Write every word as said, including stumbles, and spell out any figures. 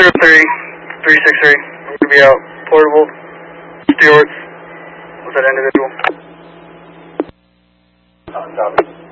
zero three, three six three. I'm going to be out. Portable. Stewards. With that individual. Uh, copy.